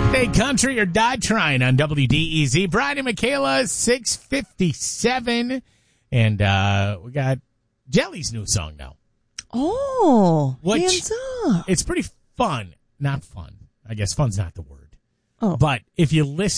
Hey, country or die trying on WDEZ. Brian and Michaela, 6:57. And we got Jelly's new song now. Oh, Which, hands up. it's pretty fun. Not fun. I guess fun's not the word. Oh. But if you listen